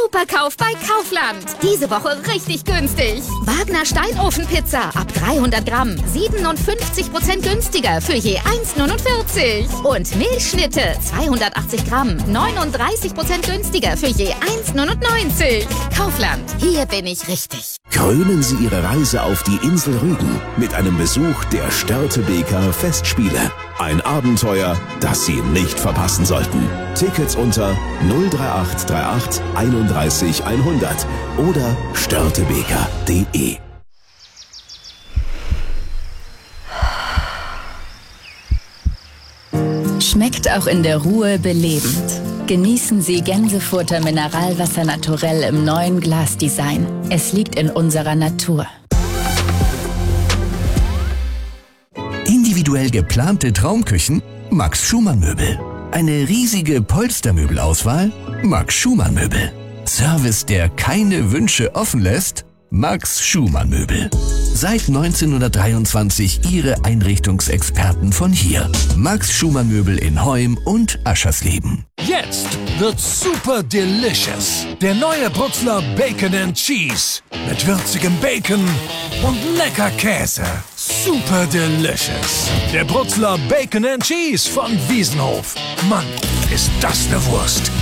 Superkauf bei Kaufland. Diese Woche richtig günstig. Wagner Steinofenpizza ab 300 Gramm. 57% günstiger für je 1,49. Und Milchschnitte 280 Gramm. 39% günstiger für je 1,99. Kaufland, hier bin ich richtig. Krönen Sie Ihre Reise auf die Insel Rügen mit einem Besuch der Störtebeker Festspiele. Ein Abenteuer, das Sie nicht verpassen sollten. Tickets unter 03838 31 100 oder störtebeker.de. Schmeckt auch in der Ruhe belebend. Genießen Sie Gänsefutter Mineralwasser naturell im neuen Glasdesign. Es liegt in unserer Natur. Individuell geplante Traumküchen? Max Schumann Möbel. Eine riesige Polstermöbelauswahl? Max Schumann Möbel. Service, der keine Wünsche offen lässt? Max Schumann Möbel. Seit 1923 Ihre Einrichtungsexperten von hier. Max Schumann Möbel in Heum und Aschersleben. Jetzt wird's super delicious. Der neue Brutzler Bacon and Cheese. Mit würzigem Bacon und lecker Käse. Super delicious. Der Brutzler Bacon and Cheese von Wiesenhof. Mann, ist das eine Wurst.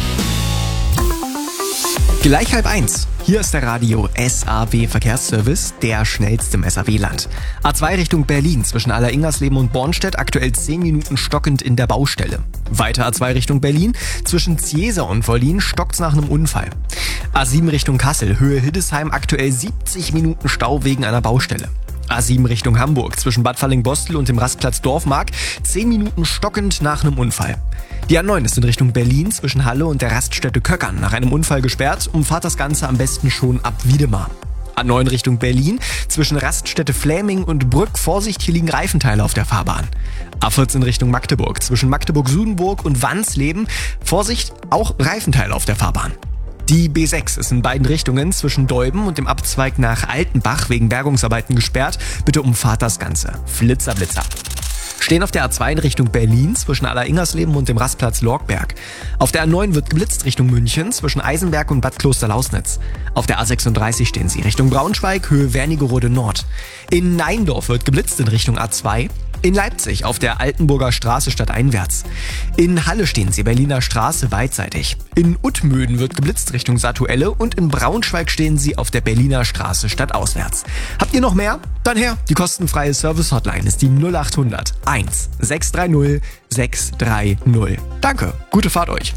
Gleich 12:30. Hier ist der Radio SAW Verkehrsservice, der schnellste im SAW-Land. A2 Richtung Berlin zwischen Allersingersleben und Bornstedt, aktuell 10 Minuten stockend in der Baustelle. Weiter A2 Richtung Berlin zwischen Ziesa und Wollin stockt's nach einem Unfall. A7 Richtung Kassel, Höhe Hildesheim, aktuell 70 Minuten Stau wegen einer Baustelle. A7 Richtung Hamburg zwischen Bad Falling-Bostel und dem Rastplatz Dorfmark, 10 Minuten stockend nach einem Unfall. Die A9 ist in Richtung Berlin zwischen Halle und der Raststätte Köckern nach einem Unfall gesperrt. Umfahrt das Ganze am besten schon ab Wiedemar. A9 Richtung Berlin zwischen Raststätte Fläming und Brück. Vorsicht, hier liegen Reifenteile auf der Fahrbahn. A14 Richtung Magdeburg zwischen Magdeburg-Sudenburg und Wansleben. Vorsicht, auch Reifenteile auf der Fahrbahn. Die B6 ist in beiden Richtungen zwischen Deuben und dem Abzweig nach Altenbach wegen Bergungsarbeiten gesperrt. Bitte umfahrt das Ganze. Flitzer, Blitzer. Stehen auf der A2 in Richtung Berlin zwischen Allersingersleben und dem Rastplatz Lorgberg. Auf der A9 wird geblitzt Richtung München zwischen Eisenberg und Bad Klosterlausnitz. Auf der A36 stehen sie Richtung Braunschweig, Höhe Wernigerode Nord. In Neindorf wird geblitzt in Richtung A2. In Leipzig auf der Altenburger Straße stadteinwärts. In Halle stehen sie Berliner Straße beidseitig. In Uttmöden wird geblitzt Richtung Satuelle und in Braunschweig stehen sie auf der Berliner Straße stadtauswärts. Habt ihr noch mehr? Dann her. Die kostenfreie Service-Hotline ist die 0800 1 630 630. Danke. Gute Fahrt euch.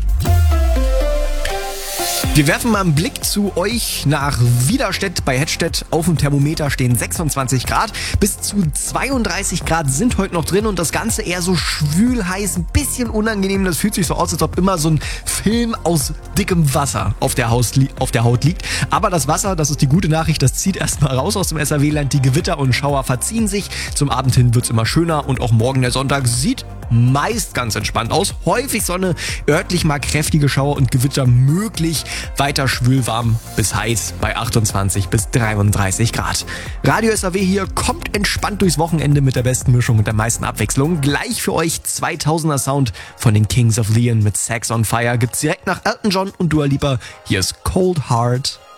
Wir werfen mal einen Blick zu euch nach Widerstedt bei Hettstedt. Auf dem Thermometer stehen 26 Grad. Bis zu 32 Grad sind heute noch drin und das Ganze eher so schwül heiß, ein bisschen unangenehm. Das fühlt sich so aus, als ob immer so ein Film aus dickem Wasser auf der Haut liegt. Aber das Wasser, das ist die gute Nachricht, das zieht erstmal raus aus dem SAW-Land. Die Gewitter und Schauer verziehen sich. Zum Abend hin wird's immer schöner und auch morgen der Sonntag sieht meist ganz entspannt aus. Häufig Sonne, örtlich mal kräftige Schauer und Gewitter möglich. Weiter schwülwarm bis heiß bei 28 bis 33 Grad. Radio SAW hier kommt entspannt durchs Wochenende mit der besten Mischung und der meisten Abwechslung. Gleich für euch 2000er Sound von den Kings of Leon mit Sex on Fire. Gibt's direkt nach Elton John und Dua Lipa. Hier ist Cold Heart.